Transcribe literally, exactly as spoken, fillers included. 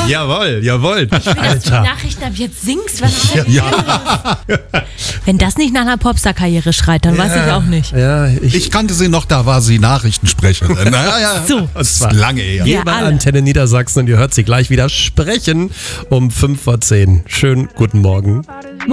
Jawohl, jawohl. Ich will, dass du die Nachrichten ab jetzt singst. Was ist denn ja. Wenn das nicht nach einer Popstar-Karriere schreit, dann ja. weiß ich auch nicht. Ja, ich, ich kannte sie noch, da war sie Nachrichtensprecherin. Naja, so. Das ist lange her. Hier bei Antenne Niedersachsen und ihr hört sie gleich wieder sprechen um fünf vor zehn. Schönen guten Morgen.